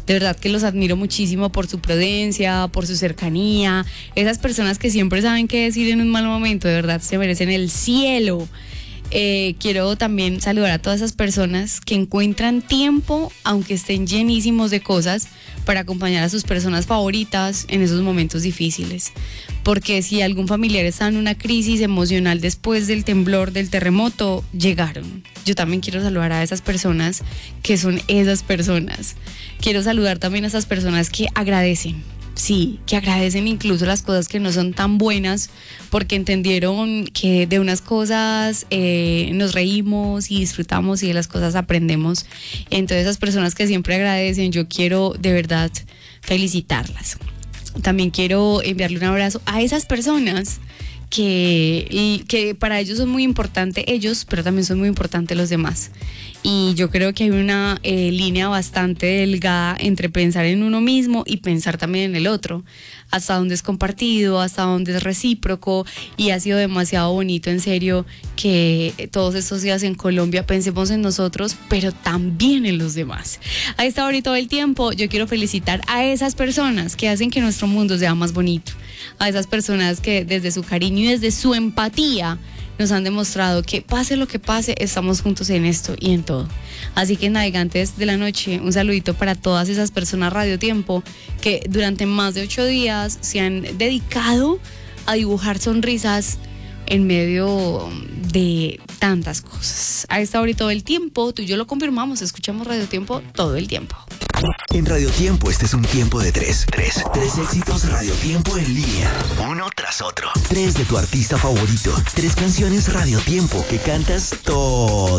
De verdad que los admiro muchísimo por su prudencia, por su cercanía. Esas personas que siempre saben qué decir en un mal momento, de verdad se merecen el cielo. Quiero también saludar a todas esas personas que encuentran tiempo, aunque estén llenísimos de cosas, para acompañar a sus personas favoritas en esos momentos difíciles. Porque si algún familiar está en una crisis emocional después del temblor, del terremoto, llegaron. Yo también quiero saludar a esas personas que son esas personas. Quiero saludar también a esas personas que agradecen. Sí, que agradecen incluso las cosas que no son tan buenas, porque entendieron que de unas cosas nos reímos y disfrutamos y de las cosas aprendemos. Entonces esas personas que siempre agradecen, yo quiero de verdad felicitarlas. También quiero enviarle un abrazo a esas personas que para ellos son muy importantes ellos, pero también son muy importantes los demás. Y yo creo que hay una línea bastante delgada entre pensar en uno mismo y pensar también en el otro. Hasta donde es compartido, hasta donde es recíproco, y ha sido demasiado bonito, en serio, que todos estos días en Colombia pensemos en nosotros, pero también en los demás. A esta hora y todo el tiempo, yo quiero felicitar a esas personas que hacen que nuestro mundo sea más bonito. A esas personas que desde su cariño y desde su empatía nos han demostrado que pase lo que pase, estamos juntos en esto y en todo. Así que, navegantes de la noche, un saludito para todas esas personas Radio Tiempo que durante más de 8 días se han dedicado a dibujar sonrisas en medio de tantas cosas. A esta hora y todo el tiempo, tú y yo lo confirmamos, escuchamos Radio Tiempo todo el tiempo. En Radio Tiempo este es un tiempo de tres éxitos Radio Tiempo en línea, uno tras otro. 3 de tu artista favorito, 3 canciones Radio Tiempo que cantas todo